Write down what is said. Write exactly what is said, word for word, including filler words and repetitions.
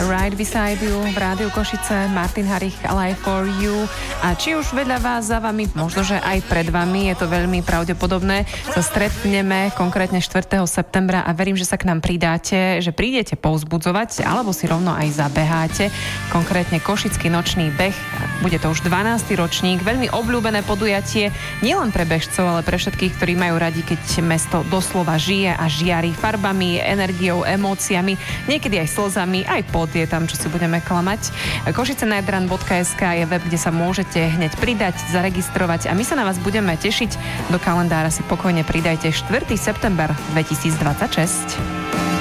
Right Beside You v Rádiu Košice, Martin Harich, Alive for You. A či už vedľa vás, za vami, možno, že aj pred vami, je to veľmi pravdepodobné, sa stretneme konkrétne štvrtého septembra a verím, že sa k nám pridáte, že prídete povzbudzovať, alebo si rovno aj zabeháte. Konkrétne Košický nočný beh. Bude to už dvanásty ročník, veľmi obľúbené podujatie, nielen pre bežcov, ale pre všetkých, ktorí majú radi, keď mesto doslova žije a žiari farbami, energiou, emóciami, niekedy aj slzami, aj pot je tam, čo si budeme klamať. košice night run bodka es ká je web, kde sa môžete hneď pridať, zaregistrovať a my sa na vás budeme tešiť. Do kalendára si pokojne pridajte štvrtého september dvetisícdvadsaťšesť.